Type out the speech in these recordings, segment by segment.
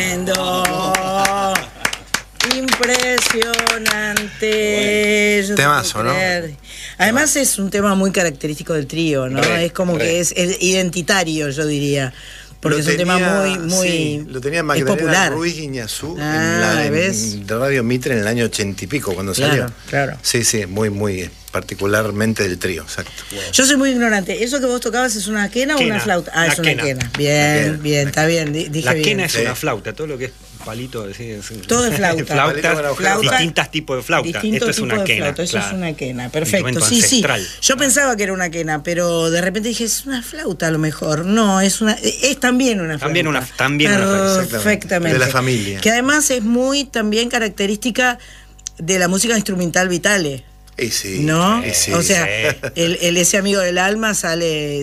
Tremendo. Impresionante. Temazo, ¿no? Además es un tema muy característico del trío, ¿no? Es como que es identitario, yo diría. Porque es un tema muy sí, lo tenía Magdalena Ruiz Guiñazú en Radio Mitre en el año 80 y pico, cuando salió. Claro. Sí, muy particularmente del trío, exacto. Wow. Yo soy muy ignorante. ¿Eso que vos tocabas es una quena o una flauta? Ah, es una quena. Bien, está bien. Dije la bien. quena es una flauta, todo lo que es palito. Todo es flauta. Distintos tipos de flauta. Esto es una quena. Eso es una quena, perfecto. Sí. Yo pensaba que era una quena, pero de repente dije, es una flauta a lo mejor. No, es también una flauta. También una flauta. Perfectamente. De la familia. Que además es muy también característica de la música instrumental Vitale. Sí, ¿no? Sí, o sea, ese amigo del alma sale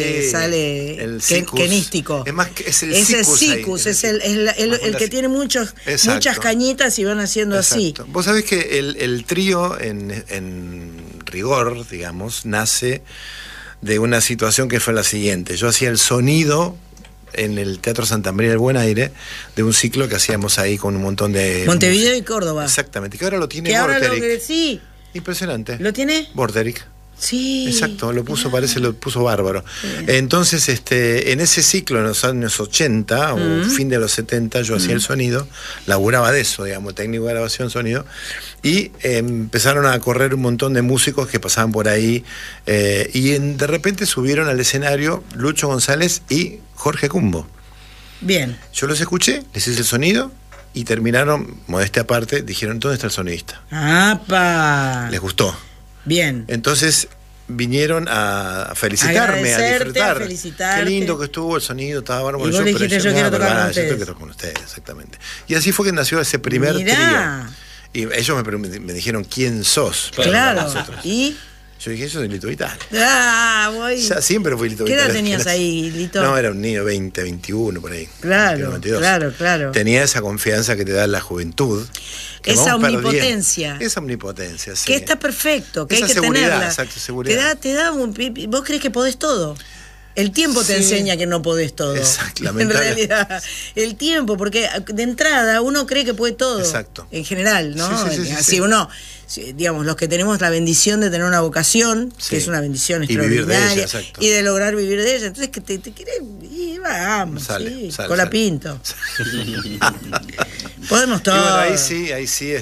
el kenístico. Es más que es el sicus, es el que tiene muchas cañitas y van haciendo así. Vos sabés que el trío en rigor, digamos, nace de una situación que fue la siguiente. Yo hacía el sonido en el Teatro Santa María del Buen Aire de un ciclo que hacíamos ahí con un montón de Montevideo y Córdoba. Exactamente, que ahora lo tiene Borteric. Sí. Impresionante. ¿Lo tiene? Borteric. Sí. Exacto, lo puso bárbaro. Entonces, en ese ciclo, en los años 80 o fin de los 70, yo hacía el sonido, laburaba de eso, digamos, técnico de grabación, sonido, y empezaron a correr un montón de músicos que pasaban por ahí, y de repente subieron al escenario Lucho González y Jorge Cumbo. Bien. Yo los escuché, les hice el sonido, y terminaron, modestia aparte, dijeron, ¿dónde está el sonidista? ¡Apa! Les gustó. Bien. Entonces vinieron a felicitarme, a disfrutar. A felicitarte. Qué lindo que estuvo el sonido, estaba bárbaro. Y vos le dijiste, yo quiero tocar con ustedes. Yo quiero tocar con ustedes, exactamente. Y así fue que nació ese primer trío. Y ellos me dijeron, ¿quién sos? Claro. ¿Y? Yo dije, yo soy Lito Vitale. Voy. Ya siempre fui Lito Vitale. ¿Qué edad tenías ahí, Lito? No, era un niño, 20, 21, por ahí. Claro. Tenía esa confianza que te da la juventud. Esa omnipotencia. Esa omnipotencia, sí. Que está perfecto, que esa hay que seguridad, tenerla. Exacto, seguridad. Te da vos crees que podés todo. El tiempo te enseña que no podés todo. Exactamente. En realidad, el tiempo, porque de entrada uno cree que puede todo. Exacto. En general, ¿no? Sí. Uno, digamos, los que tenemos la bendición de tener una vocación, que es una bendición extraordinaria, y de lograr vivir de ella. Entonces, que te querés, y vamos, con la pinto. Podemos todo. Y bueno, ahí sí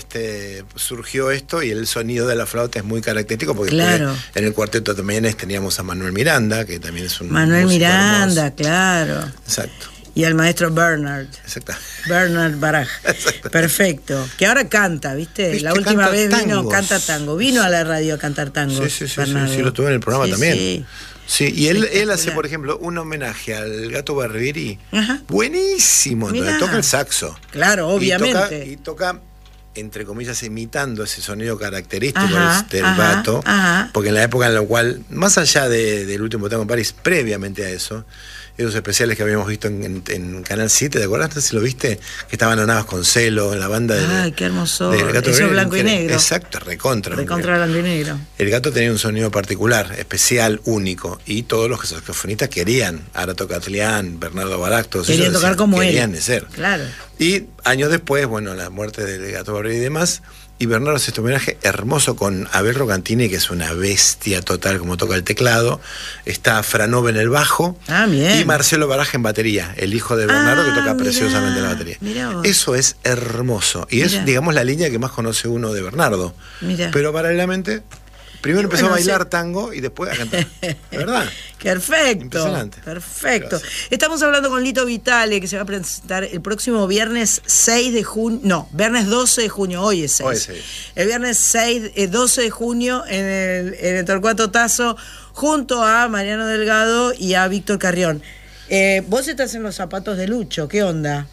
surgió esto, y el sonido de la flauta es muy característico, porque en el cuarteto también teníamos a Manuel Miranda, que también es un Manuel Miranda, hermoso. Claro. Exacto. Y al maestro Bernard. Exacto. Bernard Baraj. Perfecto. Que ahora canta, ¿viste? La última vez canta tango. Vino a la radio a cantar tango. Sí, lo tuve en el programa también. Sí, y él hace, por ejemplo, un homenaje al Gato Barbieri. Buenísimo. Donde toca el saxo. Claro, obviamente. Y toca, entre comillas, imitando ese sonido característico del Gato. Porque en la época en la cual, más allá del último tango en París, previamente a eso, esos especiales que habíamos visto en Canal 7, ¿te acordás? Si lo viste, que estaban Navas con Celo, en la banda de... ¡Ay, qué hermoso! Eso blanco y negro. Exacto, recontra blanco y negro. El Gato tenía un sonido particular, especial, único, y todos los saxofonistas querían, Arato Catlián, Bernardo Baraj, todos ellos querían tocar como él. Querían ser. Claro. Y años después, la muerte del Gato Barbieri y demás, y Bernardo hace este homenaje hermoso con Abel Rocantini, que es una bestia total como toca el teclado. Está Franove en el bajo. Bien. Y Marcelo Baraj en batería, el hijo de Bernardo, que toca preciosamente la batería. Eso es hermoso. Y es, digamos, la línea que más conoce uno de Bernardo. Pero paralelamente, primero empezó a bailar tango y después a cantar. ¿Verdad? Perfecto. Impresionante. Perfecto. Gracias. Estamos hablando con Lito Vitale, que se va a presentar el próximo viernes 6 de junio. No, viernes 12 de junio. Hoy es 6. Hoy es 6. El viernes 12 de junio en el Torcuato Tazo, junto a Mariano Delgado y a Víctor Carrión. Vos estás en los zapatos de Lucho. ¿Qué onda?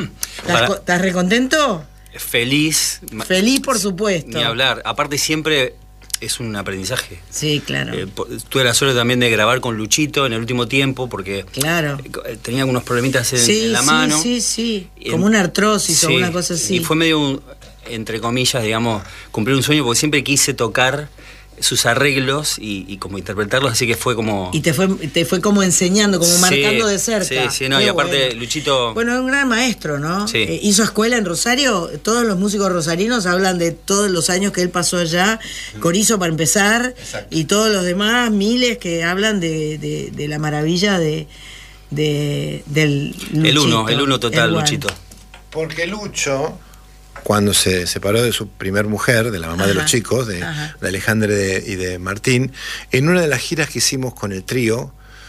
¿Estás recontento? Feliz. Feliz, por supuesto. Ni hablar. Aparte, siempre es un aprendizaje. Sí, claro. Tuve la suerte también de grabar con Luchito en el último tiempo, porque tenía algunos problemitas en la mano. Sí. Como una artrosis o una cosa así. Y fue medio, entre comillas, digamos, cumplir un sueño, porque siempre quise tocar sus arreglos y como interpretarlos, así que fue como... Y te fue como enseñando, como marcando de cerca. Sí, no, y aparte bueno. Luchito... Bueno, es un gran maestro, ¿no? Sí. Hizo escuela en Rosario, todos los músicos rosarinos hablan de todos los años que él pasó allá, Corizo para empezar, exacto. Y todos los demás, miles que hablan de la maravilla del Luchito. El uno total, Luchito. Porque Lucho... Cuando se separó de su primer mujer, de la mamá de los chicos, de Alejandra y de Martín, en una de las giras que hicimos con el trío,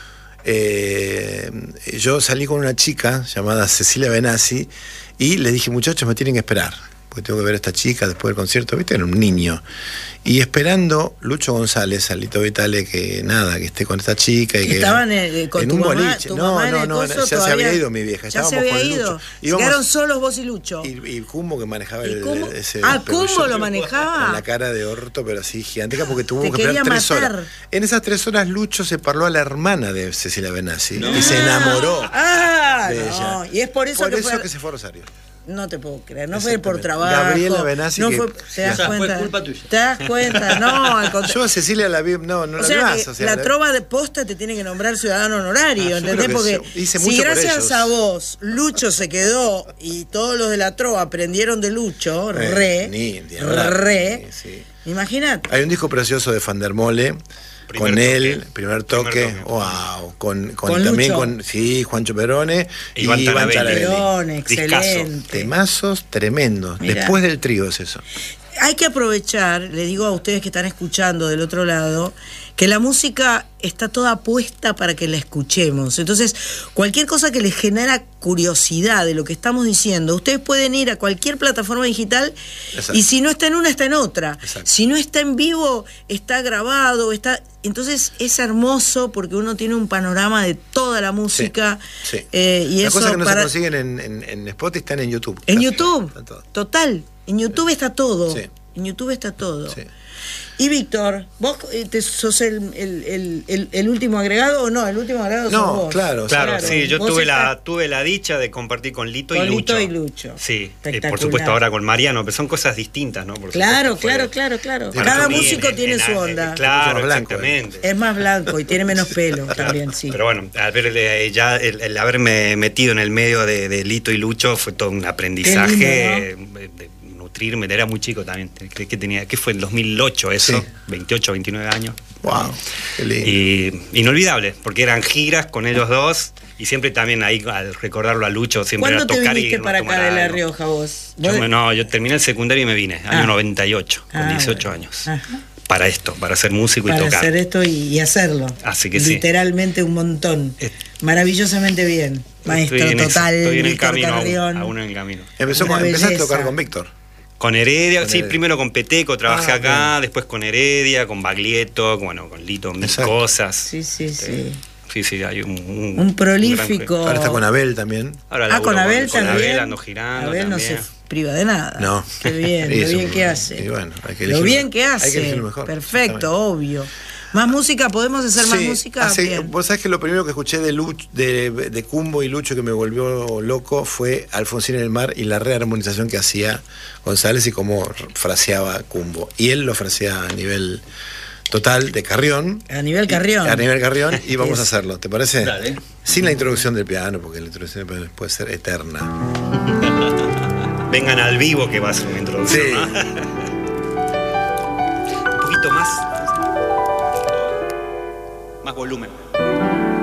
yo salí con una chica llamada Cecilia Benassi y le dije, muchachos, me tienen que esperar, porque tengo que ver a esta chica después del concierto, ¿viste? Era un niño. Y esperando Lucho González, a Lito Vitale, que esté con esta chica. Y que estaban con un mamá, boliche. No, ya se había ido mi vieja. Ya se había ido. Se quedaron solos vos y Lucho. Y Cumbo que manejaba ese. Cumbo lo manejaba. Con la cara de orto, pero así gigantesca, porque tuvo que esperar 3 horas. En esas 3 horas Lucho se parló a la hermana de Cecilia Benassi y se enamoró de ella. Y es por eso que se fue a Rosario. No te puedo creer, no fue por trabajo. Gabriela Benassi. No fue, ¿te das cuenta? Fue culpa tuya. ¿Te das cuenta? No, al contrario. Yo a Cecilia la vi, no la vi más. O sea, la trova de posta te tiene que nombrar ciudadano honorario, ¿entendés? Porque si gracias a vos Lucho se quedó y todos los de la trova aprendieron de Lucho, imagínate. Hay un disco precioso de Fandermole. Con él, primer toque, wow, con también Lucho. Con Juancho Perone y Iván Tarabelli. Excelente. Temazos tremendos. Mirá. Después del trío es eso. Hay que aprovechar, le digo a ustedes que están escuchando del otro lado, que la música está toda puesta para que la escuchemos. Entonces, cualquier cosa que les genera curiosidad de lo que estamos diciendo, ustedes pueden ir a cualquier plataforma digital. Exacto. Y si no está en una, está en otra. Exacto. Si no está en vivo, está grabado, entonces es hermoso porque uno tiene un panorama de toda la música. Sí. Y las cosas que no se consiguen en Spotify están en YouTube. En YouTube, total. En YouTube está todo. Sí. En YouTube está todo. Sí. Y Víctor, ¿vos sos el último agregado o no? El último agregado sos vos. Claro, sí, yo tuve la dicha de compartir con Lito y Lucho. Sí, por supuesto ahora con Mariano, pero son cosas distintas, ¿no? Claro. Cada músico tiene su onda. Claro, exactamente. Es más blanco y tiene menos pelo también, sí. Pero bueno, el haberme metido en el medio de Lito y Lucho fue todo un aprendizaje. Nutrirme, era muy chico también, ¿qué fue? En 2008 eso, 28, 29 años. Wow, qué lindo. Y inolvidable, porque eran giras con ellos dos, y siempre también ahí, al recordarlo a Lucho, siempre era tocar. ¿Cuándo te viniste para acá de La Rioja vos? Yo terminé el secundario y me vine, año 98, con 18 años. Ajá. Para ser músico y tocar. Para hacer esto y hacerlo. Así que literalmente un montón. Maravillosamente bien. Maestro total, estoy en el camino, aún en el camino. Empezaste a tocar con Víctor. Con Heredia, primero con Peteco, trabajé acá, después con Heredia, con Baglietto, con Lito, mis cosas. Sí, hay un prolífico. Ahora está con Abel también. Con Abel también. Abel ando girando. Abel no se priva de nada. No. Qué bien, lo bien que hace. Y bueno, lo bien que hace. Hay que elegir lo mejor. Perfecto, obvio. ¿Más música? ¿Podemos hacer más música? Vos sabés que lo primero que escuché de Cumbo y Lucho que me volvió loco fue Alfonsín en el mar y la rearmonización que hacía González y cómo fraseaba Cumbo. Y él lo frasea a nivel total de Carrión. A nivel Carrión. Y vamos a hacerlo, ¿te parece? Dale. Sin la introducción del piano, porque la introducción del piano puede ser eterna. Vengan al vivo que va a ser una introducción. Sí. Un poquito más volumen.